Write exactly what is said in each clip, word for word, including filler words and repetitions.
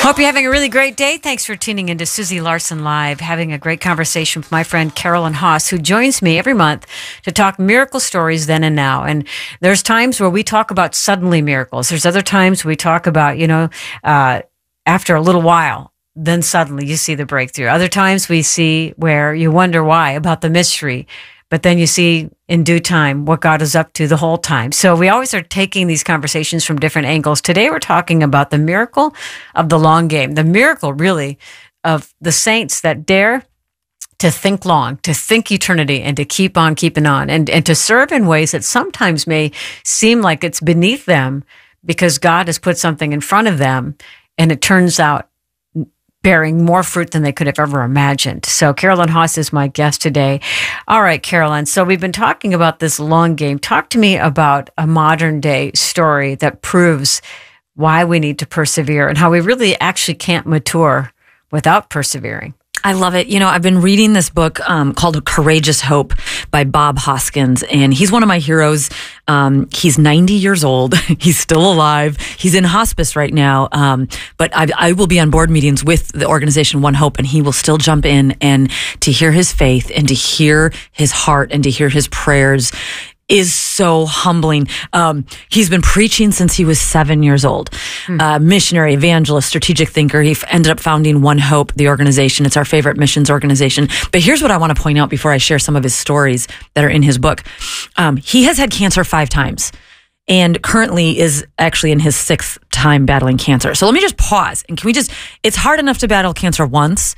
Hope you're having a really great day. Thanks for tuning in to Susie Larson Live, having a great conversation with my friend Carolyn Haas, who joins me every month to talk miracle stories then and now. And there's times where we talk about suddenly miracles. There's other times we talk about, you know, uh, after a little while, then suddenly you see the breakthrough. Other times we see where you wonder why, about the mystery. But then you see in due time what God is up to the whole time. So we always are taking these conversations from different angles. Today we're talking about the miracle of the long game, the miracle really of the saints that dare to think long, to think eternity, and to keep on keeping on, and, and to serve in ways that sometimes may seem like it's beneath them because God has put something in front of them, and it turns out bearing more fruit than they could have ever imagined. So Carolyn Haas is my guest today. All right, Carolyn. So we've been talking about this long game. Talk to me about a modern day story that proves why we need to persevere and how we really actually can't mature without persevering. I love it. You know, I've been reading this book um, called Courageous Hope by Bob Hoskins, and he's one of my heroes. Um, he's ninety years old. He's still alive. He's in hospice right now. Um, but I, I will be on board meetings with the organization One Hope, and he will still jump in and to hear his faith and to hear his heart and to hear his prayers is so humbling. Um, he's been preaching since he was seven years old. Hmm. Uh, missionary, evangelist, strategic thinker. He f- ended up founding One Hope, the organization. It's our favorite missions organization. But here's what I want to point out before I share some of his stories that are in his book. Um, he has had cancer five times and currently is actually in his sixth time battling cancer. So let me just pause. And can we just, it's hard enough to battle cancer once,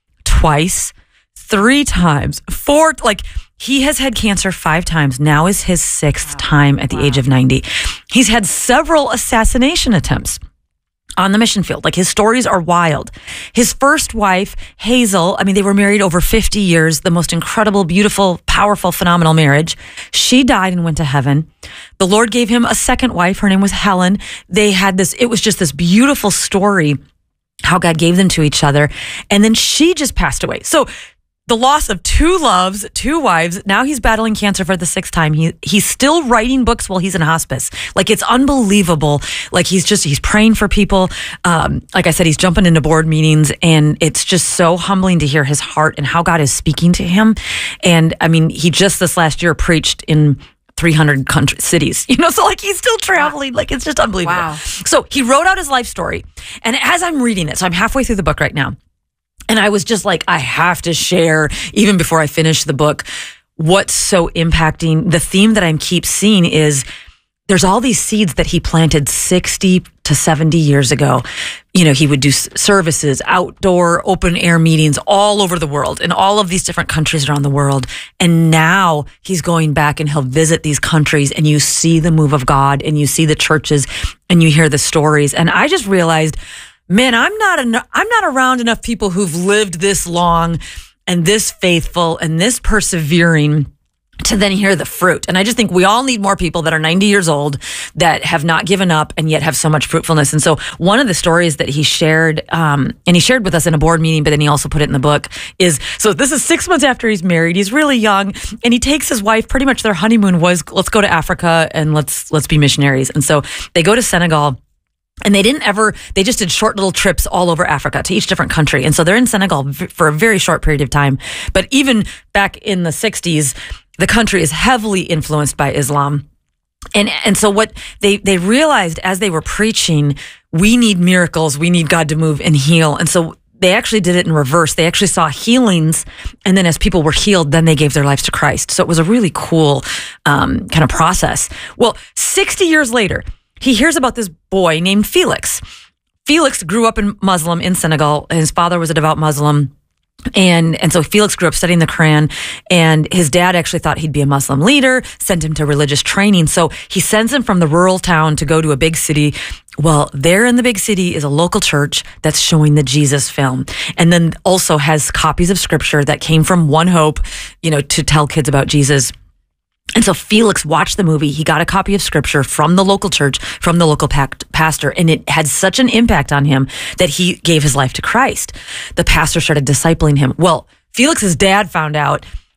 twice, three times, four, like, he has had cancer five times. Now is his sixth wow. time at the wow. age of ninety. He's had several assassination attempts on the mission field. Like, his stories are wild. His first wife, Hazel, I mean, they were married over fifty years, the most incredible, beautiful, powerful, phenomenal marriage. She died and went to heaven. The Lord gave him a second wife. Her name was Helen. They had this, it was just this beautiful story, how God gave them to each other. And then she just passed away. So the loss of two loves, two wives. Now he's battling cancer for the sixth time. He he's still writing books while he's in hospice. Like, it's unbelievable. Like, he's just, he's praying for people. Um, like I said, he's jumping into board meetings, and it's just so humbling to hear his heart and how God is speaking to him. And I mean, he just this last year preached in three hundred country, cities, you know, so like he's still traveling. Like, it's just unbelievable. Wow. So he wrote out his life story. And as I'm reading it, so I'm halfway through the book right now. And I was just like, I have to share, even before I finish the book, what's so impacting. The theme that I keep seeing is there's all these seeds that he planted sixty to seventy years ago. You know, he would do services, outdoor, open air meetings all over the world, in all of these different countries around the world. And now he's going back and he'll visit these countries, and you see the move of God, and you see the churches, and you hear the stories. And I just realized, man, I'm not en- I'm not around enough people who've lived this long and this faithful and this persevering to then hear the fruit. And I just think we all need more people that are ninety years old that have not given up and yet have so much fruitfulness. And so one of the stories that he shared, um, and he shared with us in a board meeting, but then he also put it in the book, is, so this is six months after he's married. He's really young, and he takes his wife, pretty much their honeymoon was, let's go to Africa and let's let's be missionaries. And so they go to Senegal. And they didn't ever, they just did short little trips all over Africa to each different country. And so they're in Senegal v- for a very short period of time. But even back in the sixties, the country is heavily influenced by Islam. And and so what they, they realized as they were preaching, we need miracles, we need God to move and heal. And so they actually did it in reverse. They actually saw healings, and then as people were healed, then they gave their lives to Christ. So it was a really cool um, kind of process. Well, sixty years later, he hears about this boy named Felix. Felix grew up in Muslim in Senegal. His father was a devout Muslim. And and so Felix grew up studying the Quran, and his dad actually thought he'd be a Muslim leader, sent him to religious training. So he sends him from the rural town to go to a big city. Well, there in the big city is a local church that's showing the Jesus film, and then also has copies of scripture that came from One Hope, you know, to tell kids about Jesus. And so Felix watched the movie. He got a copy of scripture from the local church, from the local pact, pastor, and it had such an impact on him that he gave his life to Christ. The pastor started discipling him. Well, Felix's dad found out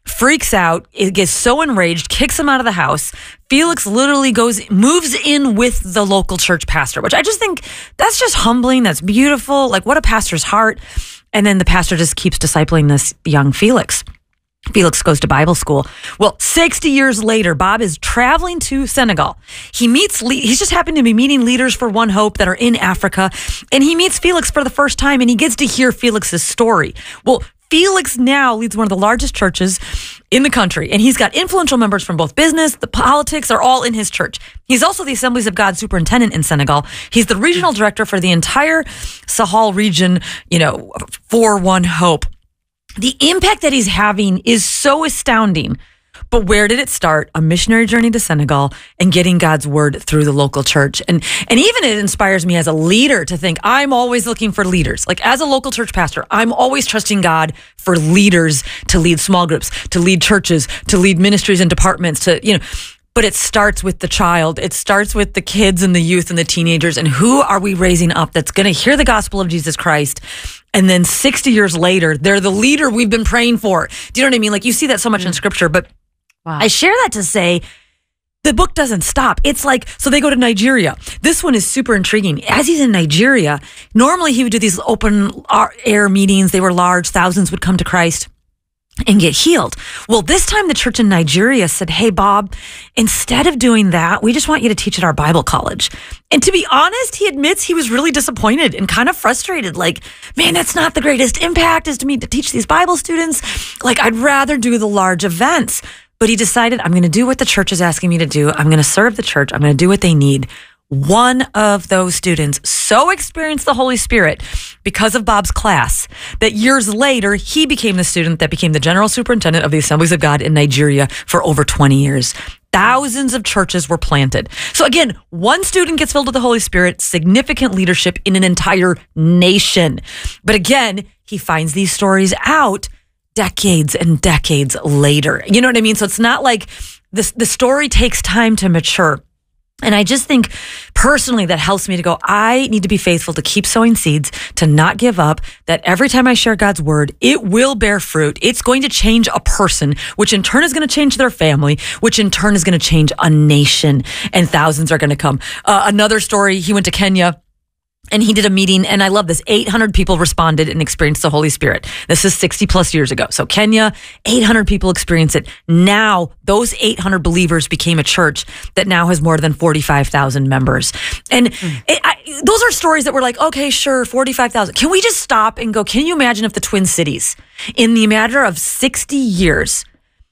freaks out, it gets so enraged, kicks him out of the house. Felix literally goes, moves in with the local church pastor, which I just think that's just humbling. That's beautiful. Like, what a pastor's heart. And then the pastor just keeps discipling this young Felix. Felix goes to Bible school. Well, sixty years later, Bob is traveling to Senegal. He meets, he's just happened to be meeting leaders for One Hope that are in Africa. And he meets Felix for the first time and he gets to hear Felix's story. Well, Felix now leads one of the largest churches in the country, and he's got influential members from both business, the politics are all in his church. He's also the Assemblies of God superintendent in Senegal. He's the regional director for the entire Sahel region, you know, for One Hope. The impact that he's having is so astounding. But where did it start? A missionary journey to Senegal and getting God's word through the local church. And and even it inspires me as a leader to think I'm always looking for leaders. Like as a local church pastor, I'm always trusting God for leaders to lead small groups, to lead churches, to lead ministries and departments, to, you know, but it starts with the child. It starts with the kids and the youth and the teenagers. And who are we raising up that's going to hear the gospel of Jesus Christ? And then sixty years later, they're the leader we've been praying for. Do you know what I mean? Like you see that so much mm-hmm. in scripture, but wow. I share that to say the book doesn't stop. It's like, so they go to Nigeria. This one is super intriguing. As he's in Nigeria, normally he would do these open air meetings. They were large. Thousands would come to Christ and get healed. Well, this time the church in Nigeria said, hey, Bob, instead of doing that, we just want you to teach at our Bible college. And to be honest, he admits he was really disappointed and kind of frustrated. Like, man, that's not the greatest impact is to me to teach these Bible students. Like, I'd rather do the large events. But he decided, I'm going to do what the church is asking me to do. I'm going to serve the church. I'm going to do what they need. One of those students so experienced the Holy Spirit because of Bob's class that years later, he became the student that became the general superintendent of the Assemblies of God in Nigeria for over twenty years. Thousands of churches were planted. So again, one student gets filled with the Holy Spirit, significant leadership in an entire nation. But again, he finds these stories out decades and decades later. You know what I mean? So it's not like this, the story takes time to mature. And I just think personally that helps me to go, I need to be faithful to keep sowing seeds, to not give up, that every time I share God's word, it will bear fruit. It's going to change a person, which in turn is going to change their family, which in turn is going to change a nation, and thousands are going to come. Uh, another story, he went to Kenya. And he did a meeting, and I love this. eight hundred people responded and experienced the Holy Spirit. This is sixty plus years ago. So Kenya, eight hundred people experienced it. Now, those eight hundred believers became a church that now has more than forty-five thousand members. And mm. it, I, those are stories that were like, okay, sure, forty-five thousand. Can we just stop and go, can you imagine if the Twin Cities, in the matter of sixty years,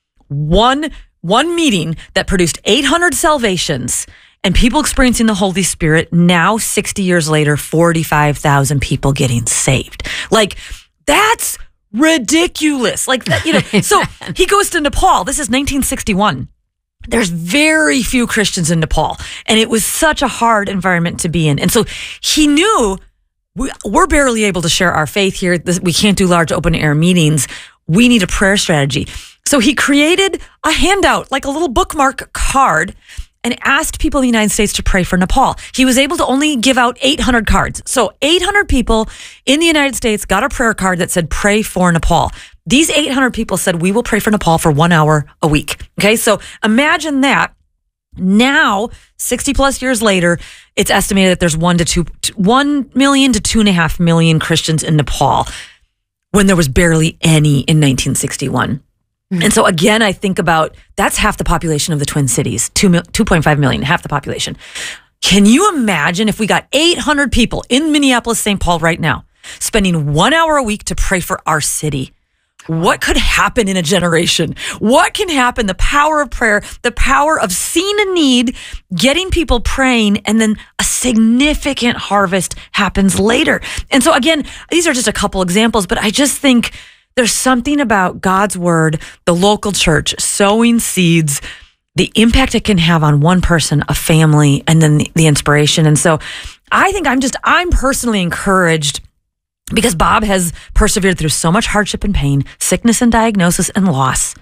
one, one meeting that produced eight hundred salvations, and people experiencing the Holy Spirit, now sixty years later, forty-five thousand people getting saved. Like, that's ridiculous. Like, that, you know, so he goes to Nepal. This is nineteen sixty-one. There's very few Christians in Nepal, and it was such a hard environment to be in. And so he knew we, we're barely able to share our faith here. This, we can't do large open air meetings. We need a prayer strategy. So he created a handout, like a little bookmark card, and asked people in the United States to pray for Nepal. He was able to only give out eight hundred cards. So eight hundred people in the United States got a prayer card that said, pray for Nepal. These eight hundred people said, we will pray for Nepal for one hour a week. Okay, so imagine that. Now, sixty plus years later, it's estimated that there's one to two, one million to two and a half million Christians in Nepal when there was barely any in nineteen sixty-one. And so again, I think about that's half the population of the Twin Cities, two, two point five million, half the population. Can you imagine if we got eight hundred people in Minneapolis, Saint Paul right now, spending one hour a week to pray for our city? What could happen in a generation? What can happen? The power of prayer, the power of seeing a need, getting people praying, and then a significant harvest happens later. And so again, these are just a couple examples, but I just think there's something about God's word, the local church, sowing seeds, the impact it can have on one person, a family, and then the, the inspiration. And so I think I'm just, I'm personally encouraged because Bob has persevered through so much hardship and pain, sickness and diagnosis and loss.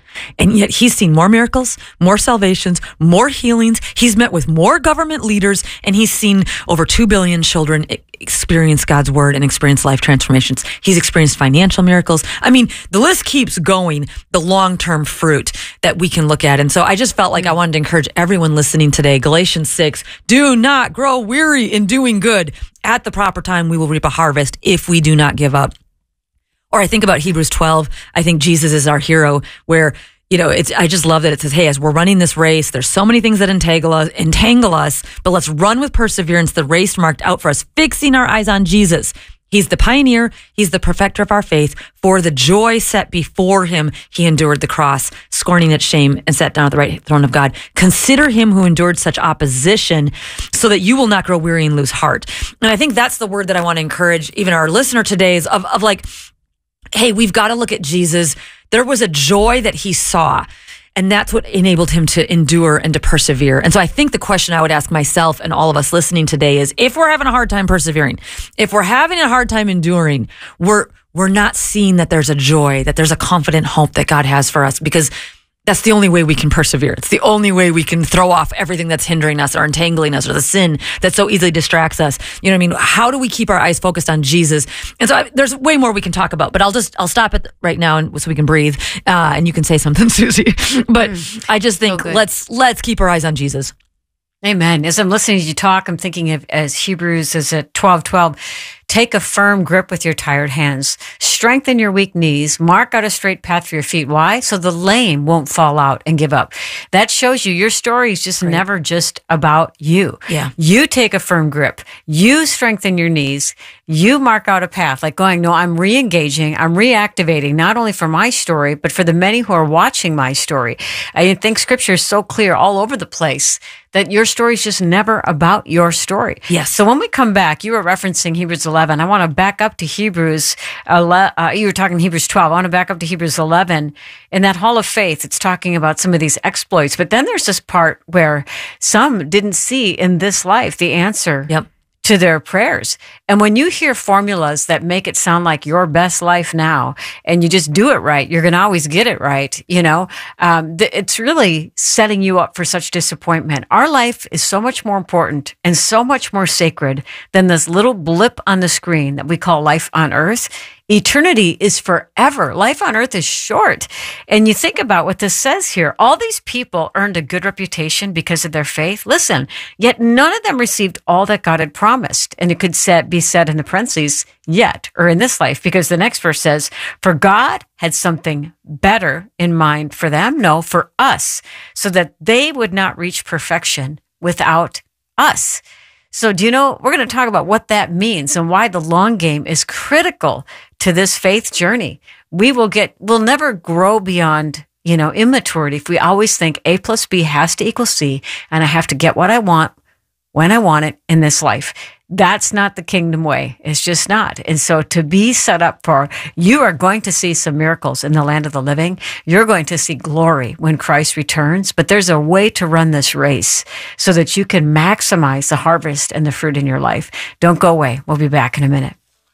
And yet he's seen more miracles, more salvations, more healings. He's met with more government leaders, and he's seen over two billion children experience God's word and experience life transformations. He's experienced financial miracles. I mean, the list keeps going, the long-term fruit that we can look at. And so I just felt like I wanted to encourage everyone listening today. Galatians six, do not grow weary in doing good. At the proper time, we will reap a harvest if we do not give up. Or I think about Hebrews twelve. I think Jesus is our hero, where, you know, it's, I just love that it says, hey, as we're running this race, there's so many things that entangle us, entangle us, but let's run with perseverance the race marked out for us, fixing our eyes on Jesus. He's the pioneer. He's the perfecter of our faith. For the joy set before him, he endured the cross, scorning its shame, and sat down at the right throne of God. Consider him who endured such opposition so that you will not grow weary and lose heart. And I think that's the word that I want to encourage even our listener today is of, of like, hey, we've got to look at Jesus. There was a joy that he saw, and that's what enabled him to endure and to persevere. And so I think the question I would ask myself and all of us listening today is, if we're having a hard time persevering, if we're having a hard time enduring, we're we're not seeing that there's a joy, that there's a confident hope that God has for us, because that's the only way we can persevere. It's the only way we can throw off everything that's hindering us or entangling us or the sin that so easily distracts us. You know what I mean? How do we keep our eyes focused on Jesus? And so I, there's way more we can talk about, but I'll just, I'll stop it right now and, so we can breathe. Uh, and you can say something, Susie. But mm, I just think so let's, let's keep our eyes on Jesus. Amen. As I'm listening to you talk, I'm thinking of as Hebrews is at twelve twelve. Take a firm grip with your tired hands. Strengthen your weak knees. Mark out a straight path for your feet. Why? So the lame won't fall out and give up. That shows you your story is just right. Never just about you. Yeah. You take a firm grip. You strengthen your knees. You mark out a path, like going, no, I'm re-engaging. I'm reactivating, not only for my story, but for the many who are watching my story. I think scripture is so clear all over the place that your story is just never about your story. Yes. So when we come back, you were referencing Hebrews eleven. I want to back up to Hebrews eleven. Uh, you were talking Hebrews twelve. I want to back up to Hebrews eleven. In that hall of faith, it's talking about some of these exploits. But then there's this part where some didn't see in this life the answer yep. to their prayers. And when you hear formulas that make it sound like your best life now, and you just do it right, you're going to always get it right, you know, um, th- it's really setting you up for such disappointment. Our life is so much more important and so much more sacred than this little blip on the screen that we call life on earth. Eternity is forever. Life on earth is short. And you think about what this says here. All these people earned a good reputation because of their faith. Listen, yet none of them received all that God had promised. And it could set, be said in the parentheses, yet, or in this life, because the next verse says, for God had something better in mind for them, no, for us, so that they would not reach perfection without us. So do you know, we're going to talk about what that means and why the long game is critical to this faith journey. We will get, we'll never grow beyond, you know, immaturity if we always think A plus B has to equal C and I have to get what I want when I want it in this life. That's not the kingdom way. It's just not. And so to be set up for, you are going to see some miracles in the land of the living. You're going to see glory when Christ returns, but there's a way to run this race so that you can maximize the harvest and the fruit in your life. Don't go away. We'll be back in a minute.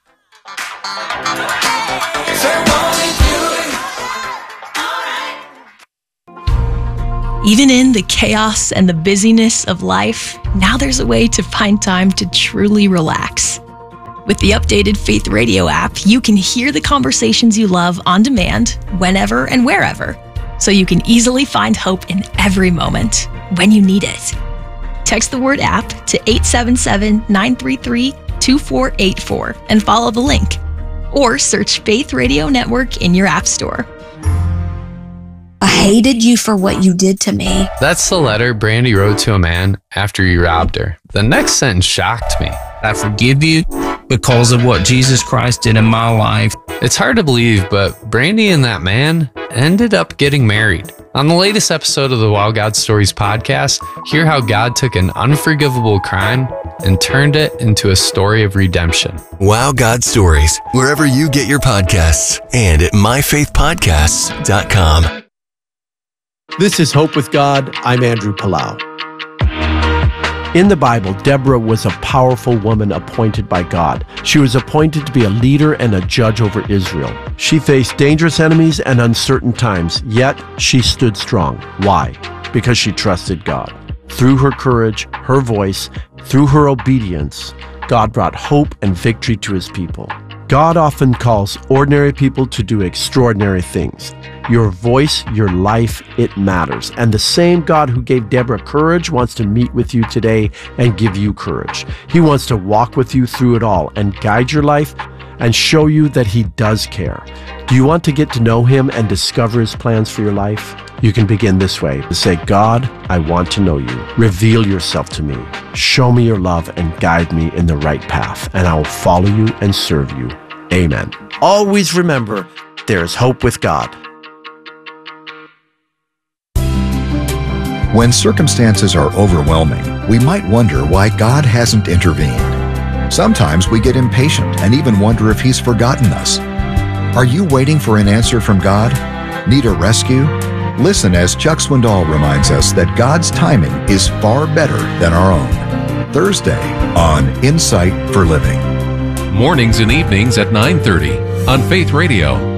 Even in the chaos and the busyness of life, now there's a way to find time to truly relax. With the updated Faith Radio app, you can hear the conversations you love on demand, whenever and wherever, so you can easily find hope in every moment when you need it. Text the word app to eight seven seven, nine three three, two four eight four and follow the link. Or search Faith Radio Network in your app store. I hated you for what you did to me. That's the letter Brandy wrote to a man after he robbed her. The next sentence shocked me. I forgive you because of what Jesus Christ did in my life. It's hard to believe, but Brandy and that man ended up getting married. On the latest episode of the Wow God Stories podcast, hear how God took an unforgivable crime and turned it into a story of redemption. Wow God Stories, wherever you get your podcasts and at my faith podcasts dot com. This is Hope with God. I'm Andrew Palau. In the Bible, Deborah was a powerful woman appointed by God. She was appointed to be a leader and a judge over Israel. She faced dangerous enemies and uncertain times, yet she stood strong. Why? Because she trusted God. Through her courage, her voice, through her obedience, God brought hope and victory to his people. God often calls ordinary people to do extraordinary things. Your voice, your life, it matters. And the same God who gave Deborah courage wants to meet with you today and give you courage. He wants to walk with you through it all and guide your life and show you that he does care. Do you want to get to know him and discover his plans for your life? You can begin this way. Say, God, I want to know you. Reveal yourself to me. Show me your love and guide me in the right path, and I will follow you and serve you. Amen. Always remember, there is hope with God. When circumstances are overwhelming, we might wonder why God hasn't intervened. Sometimes we get impatient and even wonder if he's forgotten us. Are you waiting for an answer from God? Need a rescue? Listen as Chuck Swindoll reminds us that God's timing is far better than our own. Thursday on Insight for Living. Mornings and evenings at nine thirty on Faith Radio.